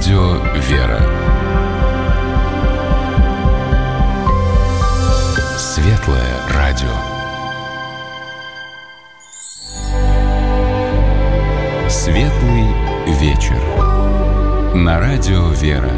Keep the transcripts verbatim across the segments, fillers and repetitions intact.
Радио «Вера». Светлое радио. Светлый вечер. На радио «Вера».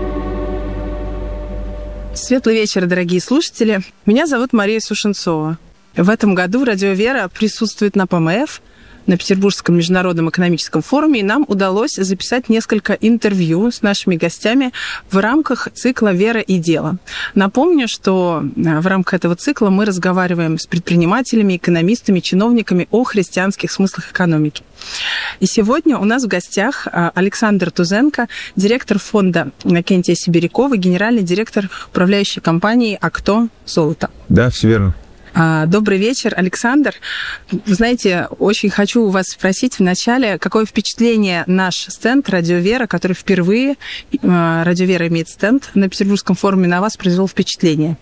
Светлый вечер, дорогие слушатели. Меня зовут Мария Сушенцова. В этом году Радио «Вера» присутствует на ПМФ, на Петербургском международном экономическом форуме, и нам удалось записать несколько интервью с нашими гостями в рамках цикла «Вера и дело». Напомню, что в рамках этого цикла мы разговариваем с предпринимателями, экономистами, чиновниками о христианских смыслах экономики. И сегодня у нас в гостях Александр Тузенко, директор фонда Иннокентия Сибирякова, генеральный директор управляющей компании «Акто Золото». Да, все верно. Добрый вечер, Александр. Вы знаете, очень хочу у вас спросить вначале, какое впечатление наш стенд «Радио Вера», который впервые, «Радио Вера» имеет стенд на Петербургском форуме, на вас произвел впечатление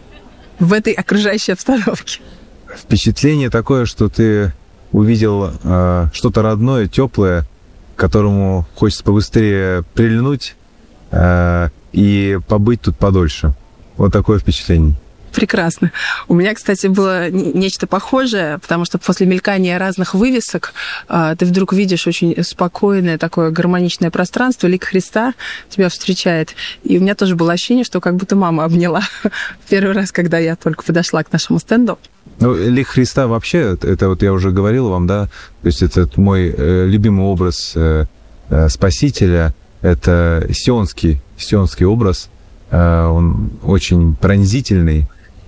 в этой окружающей обстановке? Впечатление такое, что ты увидел э, что-то родное, теплое, к которому хочется побыстрее прильнуть э, и побыть тут подольше. Вот такое впечатление. Прекрасно. У меня, кстати, было нечто похожее, потому что после мелькания разных вывесок ты вдруг видишь очень спокойное такое гармоничное пространство, лик Христа тебя встречает. И у меня тоже было ощущение, что как будто мама обняла первый раз, когда я только подошла к нашему стенду. Ну, лик Христа вообще, это вот я уже говорил вам, да, то есть это мой э, любимый образ э, э, Спасителя, это сионский, сионский образ, э, он очень пронзительный.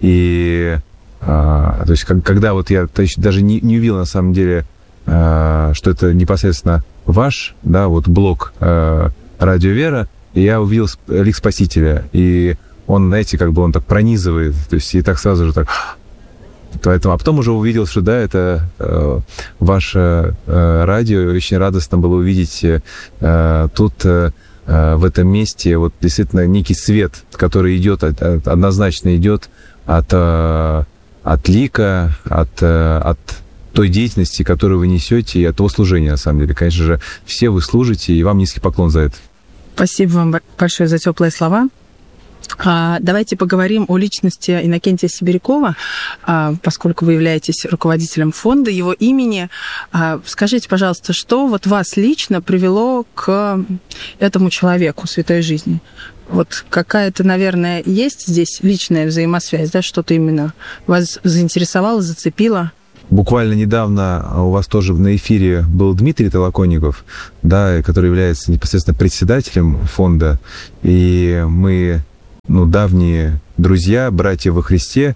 И а, то есть, как, когда вот я то есть, даже не, не увидел на самом деле, а, что это непосредственно ваш, да, вот блог а, «Радио Вера», и я увидел лик Спасителя, и он, знаете, как бы он так пронизывает, то есть и так сразу же так. Поэтому, а потом уже увидел, что да, это а, ваше а, радио, и очень радостно было увидеть а, тут а, в этом месте вот действительно некий свет, который идет, однозначно идет от, от лика, от, от той деятельности, которую вы несете, и от того служения, на самом деле. Конечно же, все вы служите, и вам низкий поклон за это. Спасибо вам большое за теплые слова. Давайте поговорим о личности Иннокентия Сибирякова, поскольку вы являетесь руководителем фонда, его имени. Скажите, пожалуйста, что вот вас лично привело к этому человеку, святой жизни? Вот какая-то, наверное, есть здесь личная взаимосвязь, да, что-то именно вас заинтересовало, зацепило? Буквально недавно у вас тоже на эфире был Дмитрий Толоконников, да, который является непосредственно председателем фонда, и мы, ну, давние друзья, братья во Христе,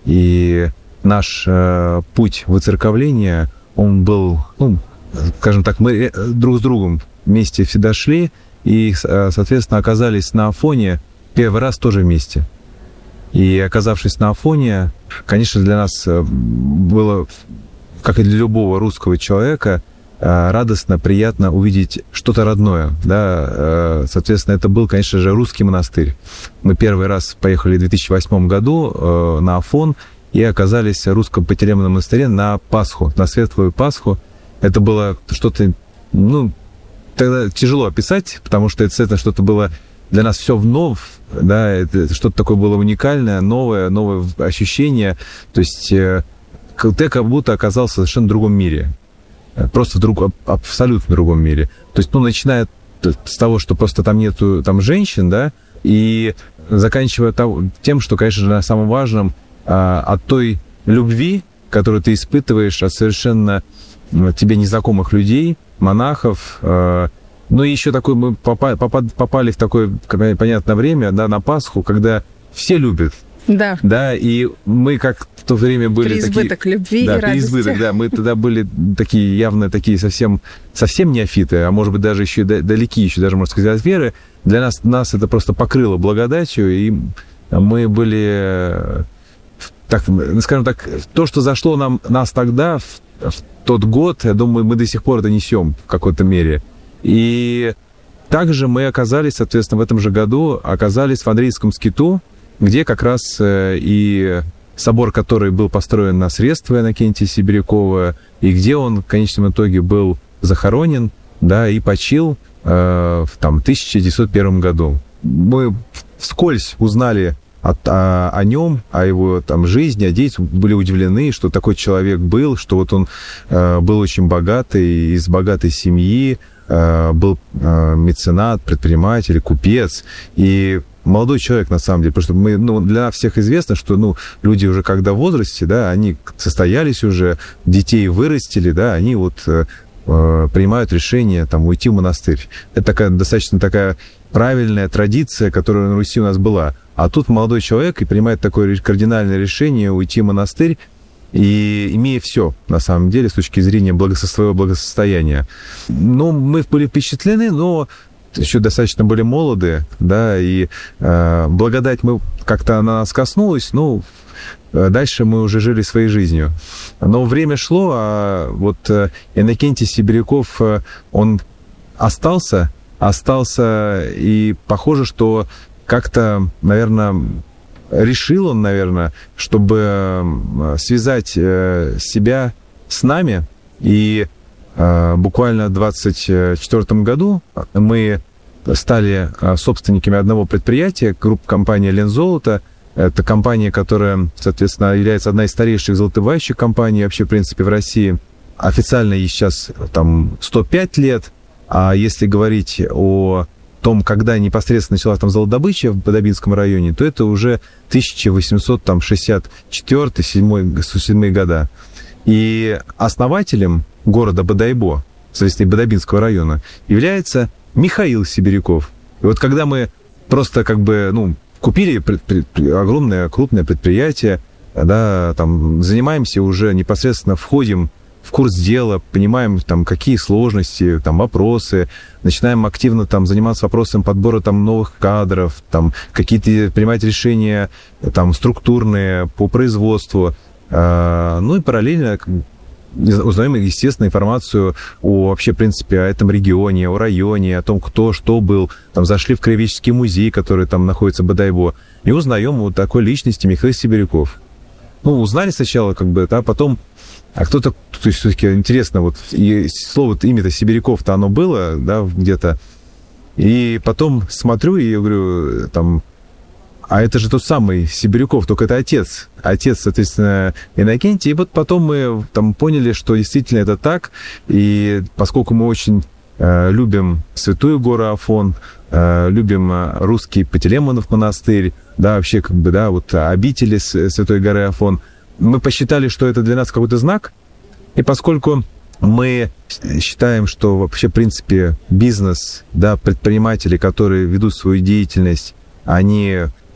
и наш э, путь выцерковления, он был, ну, скажем так, мы друг с другом вместе всегда шли, и, соответственно, оказались на Афоне первый раз тоже вместе. И, оказавшись на Афоне, конечно, для нас было, как и для любого русского человека, радостно, приятно увидеть что-то родное. Да? Соответственно, это был, конечно же, русский монастырь. Мы первый раз поехали в две тысячи восьмом году на Афон и оказались в русском Пантелеймоновом монастыре на Пасху, на Светлую Пасху. Это было что-то, ну, тогда тяжело описать, потому что это, это что-то было для нас все вновь, да, это что-то такое было уникальное, новое, новое ощущение. То есть э, ты как будто оказался в совершенно другом мире. Просто в друг, абсолютно другом мире. То есть, ну, начиная с того, что просто там нету там женщин, да, и заканчивая тем, что, конечно же, самым важным, от той любви, которую ты испытываешь от совершенно тебе незнакомых людей, монахов. Ну, и еще такой, мы попали, попали в такое, понятное время, да, на Пасху, когда все любят. Да. Да, и мы как в то время были переизбыток такие... любви да, и радости. Переизбыток, да. Мы тогда были такие явно такие совсем, совсем неофиты, а может быть даже еще далеки, еще даже, можно сказать, от веры. Для нас, нас это просто покрыло благодатью, и мы были, так, скажем так, то, что зашло нам, нас тогда, в, в тот год, я думаю, мы до сих пор это несем в какой-то мере. И также мы оказались, соответственно, в этом же году оказались в Андреевском скиту, где как раз и собор, который был построен на средства Иннокентия Сибирякова, и где он в конечном итоге был захоронен. да, и почил э, в там, тысяча девятьсот первом году. Мы вскользь узнали О, о, о нем, о его там, жизни, о деятельности, были удивлены, что такой человек был, что вот он э, был очень богатый, из богатой семьи, э, был э, меценат, предприниматель, купец, и молодой человек, на самом деле, потому что мы, ну, для всех известно, что ну, люди уже когда в возрасте, да, они состоялись уже, детей вырастили, да, они вот э, принимают решение там, уйти в монастырь. Это такая, достаточно такая правильная традиция, которая на Руси у нас была. А тут молодой человек и принимает такое кардинальное решение уйти в монастырь, и имея все, на самом деле, с точки зрения благосо... своего благосостояния. Ну, мы были впечатлены, но еще достаточно были молоды, да, и э, благодать мы как-то на нас коснулась, ну, дальше мы уже жили своей жизнью. Но время шло, а вот Иннокентий Сибиряков, он остался, остался, и похоже, что как-то, наверное, решил он, наверное, чтобы связать себя с нами. И буквально в двадцать четвёртом году мы стали собственниками одного предприятия, группа компании «Лензолото». Это компания, которая, соответственно, является одной из старейших золотодобывающих компаний вообще, в принципе, в России. Официально ей сейчас там сто пять лет, а если говорить о том, когда непосредственно началась там золотодобыча в Бодайбинском районе, то это уже тысяча восемьсот шестьдесят четвёртый — седьмой года. И основателем города Бодайбо, соответственно, Бодайбинского района, является Михаил Сибиряков. И вот когда мы просто как бы, ну, купили огромное, крупное предприятие, да, там, занимаемся уже непосредственно, входим в курс дела, понимаем, там, какие сложности, там, вопросы, начинаем активно там, заниматься вопросом подбора там, новых кадров, там, какие-то принимать решения там, структурные по производству. Ну и параллельно узнаем, естественно, информацию о вообще, в принципе, о этом регионе, о районе, о том, кто что был. Там зашли в Краеведческий музей, который там находится в Бодайбо, и узнаем о такой личности Михаил Сибиряков. Ну, узнали сначала, как бы, да, потом... А кто-то, то есть все-таки интересно, вот и слово, имя-то Сибиряков-то оно было, да, где-то. И потом смотрю и говорю, там, а это же тот самый Сибиряков, только это отец. Отец, соответственно, Иннокентий. И вот потом мы там поняли, что действительно это так. И поскольку мы очень э, любим Святую гору Афон, э, любим русский Пантелеймонов монастырь, да, вообще, как бы, да, вот обители Святой горы Афон, мы посчитали, что это для нас какой-то знак, и поскольку мы считаем, что вообще, в принципе, бизнес, да, предприниматели, которые ведут свою деятельность, они